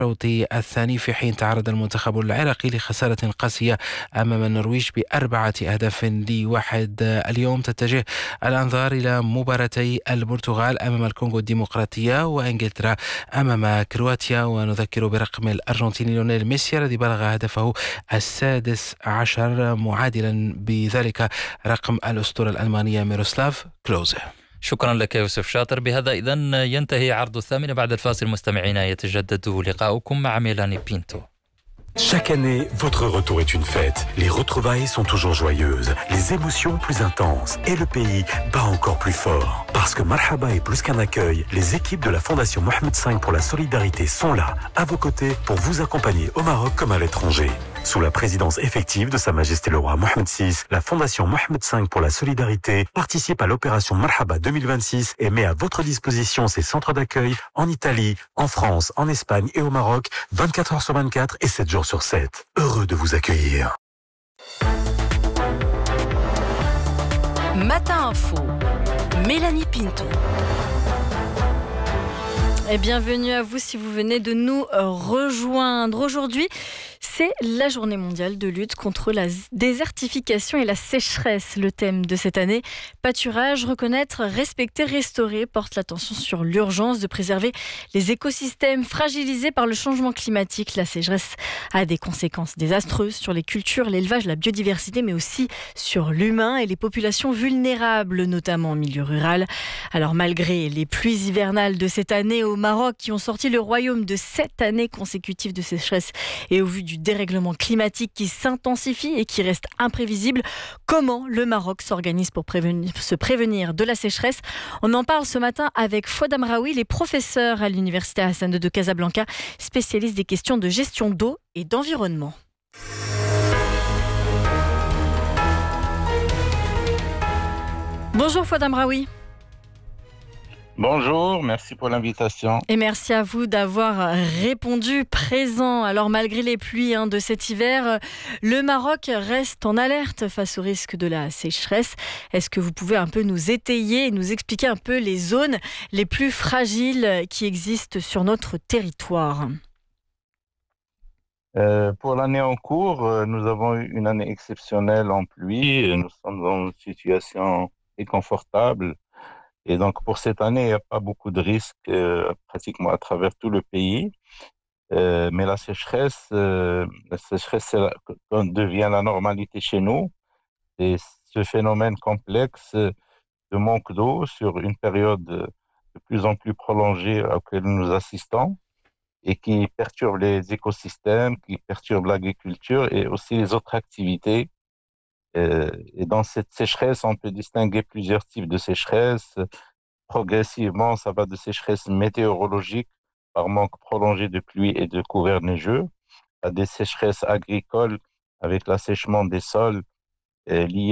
الشوط الثاني، في حين تعرض المنتخب العراقي لخسارة قاسية أمام النرويج ب4-1. اليوم تتجه الأنظار إلى مباراتي البرتغال أمام الكونغو الديمقراطية وإنجلترا أمام كرواتيا. ونذكر برقم الأرجنتيني ليونيل ميسي الذي بلغ هدفه ال16 معادلا بذلك رقم الأسطورة الألمانية ميروسلاف كلوزه. شكرا لك يوسف شاطر. بهذا إذن ينتهي عرض 8. بعد الفاصل مستمعينا يتجدد لقاؤكم مع ميلاني بينتو. Chaque année, votre retour est une fête. Les retrouvailles sont toujours joyeuses, les émotions plus intenses et le pays bat encore plus fort. Parce que Marhaba est plus qu'un accueil, les équipes de la Fondation Mohamed V pour la solidarité sont là, à vos côtés, pour vous accompagner au Maroc comme à l'étranger. Sous la présidence effective de Sa Majesté le Roi Mohamed VI, la Fondation Mohamed V pour la solidarité participe à l'opération Marhaba 2026 et met à votre disposition ses centres d'accueil en Italie, en France, en Espagne et au Maroc, 24 heures sur 24 et 7 jours sur 7. Heureux de vous accueillir. Matin Info, Mélanie Pinto. Et bienvenue à vous si vous venez de nous rejoindre. Aujourd'hui, c'est la journée mondiale de lutte contre la désertification et la sécheresse. Le thème de cette année, pâturage, reconnaître, respecter, restaurer, porte l'attention sur l'urgence de préserver les écosystèmes fragilisés par le changement climatique. La sécheresse a des conséquences désastreuses sur les cultures, l'élevage, la biodiversité, mais aussi sur l'humain et les populations vulnérables, notamment en milieu rural. Alors malgré les pluies hivernales de cette année au Maroc qui ont sorti le royaume de 7 années consécutives de sécheresse et au vu du dérèglement climatique qui s'intensifie et qui reste imprévisible, comment le Maroc s'organise pour se prévenir de la sécheresse? On en parle ce matin avec Fouad Amraoui, les professeurs à l'université Hassan II de Casablanca, spécialiste des questions de gestion d'eau et d'environnement. Bonjour Fouad Amraoui. Bonjour, merci pour l'invitation. Et merci à vous d'avoir répondu présent. Alors malgré les pluies de cet hiver, le Maroc reste en alerte face au risque de la sécheresse. Est-ce que vous pouvez un peu nous étayer et nous expliquer un peu les zones les plus fragiles qui existent sur notre territoire ? Pour l'année en cours, nous avons eu une année exceptionnelle en pluie. Nous sommes dans une situation inconfortable. Et donc, pour cette année, il n'y a pas beaucoup de risques pratiquement à travers tout le pays. Mais la sécheresse devient la normalité chez nous. Et ce phénomène complexe de manque d'eau sur une période de plus en plus prolongée à laquelle nous assistons et qui perturbe les écosystèmes, qui perturbe l'agriculture et aussi les autres activités. Et dans cette sécheresse, on peut distinguer plusieurs types de sécheresse. Progressivement, ça va de sécheresse météorologique par manque prolongé de pluie et de couverts neigeux à des sécheresses agricoles avec l'assèchement des sols liés